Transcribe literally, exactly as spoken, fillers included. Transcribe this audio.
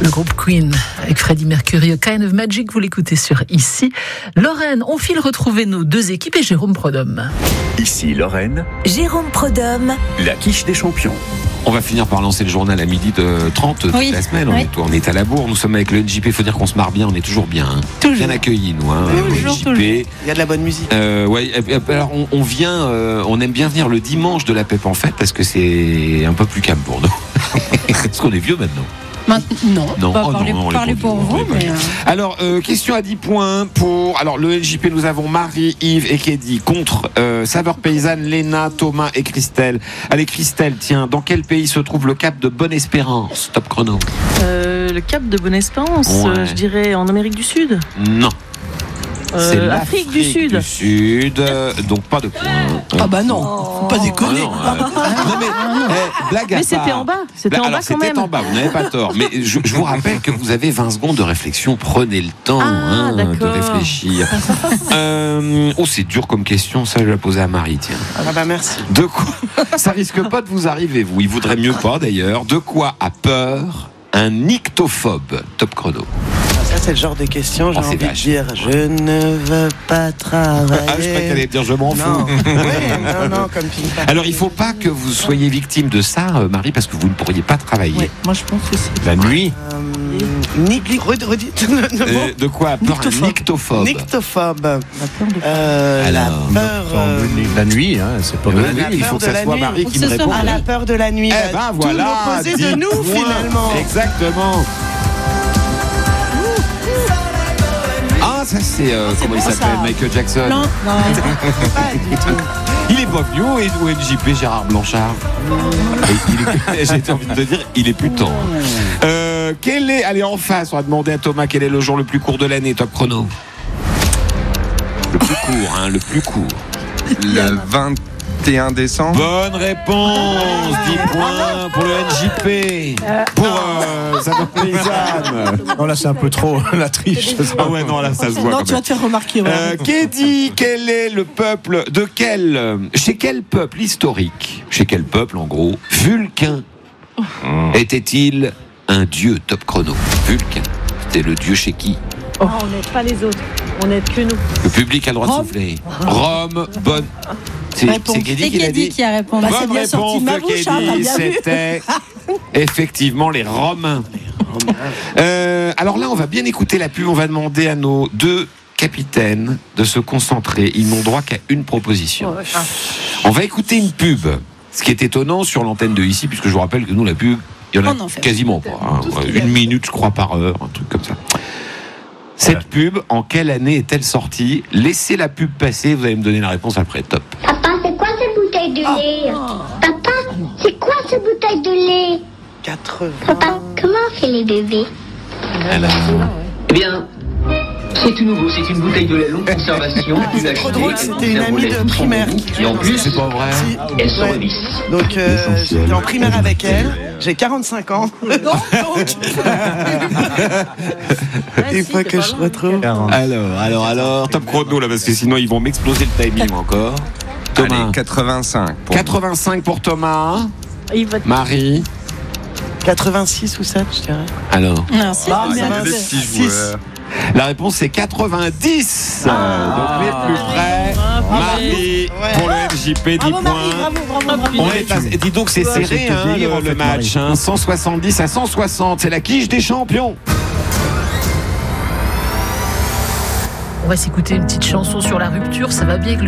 Le groupe Queen avec Freddie Mercury, A Kind of Magic, vous l'écoutez sur Ici. Lorraine, on file retrouver nos deux équipes et Jérôme Prodhomme. Ici Lorraine, Jérôme Prodhomme, la quiche des champions. On va finir par lancer le journal à midi de trente toute oui. la semaine. On, oui. est, on est à la bourre, nous sommes avec le N J P. Il faut dire qu'on se marre bien, on est toujours bien. Hein. Toujours. Bien accueillis, nous. Hein, Toujours, le N J P. toujours. Il y a de la bonne musique. Euh, ouais, alors on, on vient, euh, on aime bien venir le dimanche de la Pep en fête parce que c'est un peu plus calme pour nous. Parce qu'on est vieux maintenant. Maintenant, Non, pas oh parler, non, non, on est parler pas pour vieux, on vous, est pas mais... vieux. euh, Alors, euh, question à dix points pour. Alors, le N J P, nous avons Marie, Yves et Kédi contre euh, Saveur Paysanne, Léna, Thomas et Christelle. Allez, Christelle, tiens, dans quel pays se trouve le cap de Bonne-Espérance? Top chrono. Euh, le cap de Bonne-Espérance, Ouais. euh, je dirais en Amérique du Sud. Non. Euh, C'est Afrique du Sud. du Sud, euh, donc pas de points. Ah bah non, faut pas Ah déconner. non, euh, non, mais eh, blague à Mais c'était part. en bas, c'était Bah, en alors, bas quand c'était même. en bas, vous n'avez pas tort. Mais je, je vous rappelle que vous avez vingt secondes de réflexion. Prenez le temps Ah, hein, de d'accord. réfléchir. Euh, oh, c'est dur comme question. Ça, je vais la poser à Marie, tiens. Ah bah merci. De quoi ça risque pas de vous arriver, vous. Il vaudrait mieux pas, d'ailleurs. De quoi a peur un nyctophobe? Top chrono. Ça c'est le genre de question, j'ai Oh, c'est envie de vache. dire je ne veux pas travailler. Ah, je croyais qu'elle allait dire je m'en Non, fous. ouais, non, non, comme Pink Panther. Alors, il faut pas que vous soyez victime de ça, euh, Marie, parce que vous ne pourriez pas travailler. Ouais, moi je pense que c'est. La nuit. Euh, Nick, red- redites le, le mot. Euh, de quoi a peur un nyctophobe? Nyctophobe. La peur de... Euh, la Alors, peur. euh, La nuit, hein, c'est pas Oui, mal. oui, la il peur faut que de ça la soit nuit. Marie Faut qui que me ce soit réponde. à la peur de la nuit. Eh ben Tout voilà, l'opposé de dix nous points. finalement. Exactement. Ah, ça c'est euh, comment il bon, s'appelle, ça. Michael Jackson. Non, non, Pas du tout. Il est pas venu au au N J P, Gérard Blanchard. Et il est- J'ai envie de te dire, il est plus temps. Euh, quel est, allez en face, on va demander à Thomas quel est le jour le plus court de l'année, top chrono. Le plus court, hein, le plus court. Le vingt et un décembre. Bonne réponse, dix points pour le N J P. Pour euh, Saveur Paysanne. Non, là, c'est un peu trop la triche. Ah ouais, non, là, ça se voit Non, quand tu même. vas te faire remarquer. voilà. Euh, Kédi, quel est le peuple de quel euh, chez quel peuple historique, chez quel peuple en gros, Vulcain était-il un dieu? Top chrono. Vulcain, c'était le dieu chez qui? Oh, on n'aide pas les autres, on n'aide que nous. Le public a le droit Rome. de souffler. Rome, bonne. C'est Réponse. c'est Kédi C'est qui l'a Kédi dit. qui a répondu. Bah, c'est Bonne bien sorti réponse de ma de bouche, hein, t'as Kédi, bien vu. c'était effectivement les Romains. Euh, alors là, on va bien écouter la pub. On va demander à nos deux capitaines de se concentrer. Ils n'ont droit qu'à une proposition. On va écouter une pub. Ce qui est étonnant sur l'antenne de ici, puisque je vous rappelle que nous, la pub, il y en a On en fait quasiment pas. hein. Ouais, Une minute, je crois, par heure, un truc comme ça. Cette pub, en quelle année est-elle sortie? Laissez la pub passer, vous allez me donner la réponse après. Top. Papa, c'est quoi cette bouteille de lait Papa, c'est quoi cette bouteille de lait quatre-vingts. Papa, comment on fait les bébés Eh bien, c'est tout nouveau, c'est une bouteille de lait longue conservation. Tu l'as trop achetée, drôle, elle c'était conserve une amie le lait de tout son primaire. goût, Et en plus, C'est pas vrai. Si. elle se Ouais. revisse. Donc euh, j'étais en primaire avec elle, j'ai quarante-cinq ans. Il faut que je retrouve. Alors, alors, alors, top chrono là, parce que sinon ils vont m'exploser le timing encore. Thomas. Allez, quatre-vingt-cinq. Pour quatre-vingt-cinq pour Thomas. Il va... Marie. quatre-vingt-six ou sept, je dirais. Alors, Merci. Ah, Il y ça a va, des c'est- petits six. joueurs. la réponse c'est quatre-vingt-dix. Donc les plus près. Marie pour le N J P, dix Bravo points. Marie, bravo, bravo, bravo. On est à- dis donc c'est serré J'ai hein, fait vieillir, le, en le fait, match, Marie. hein, cent soixante-dix à cent soixante, c'est la quiche des champions. On va s'écouter une petite chanson sur la rupture, ça va bien avec le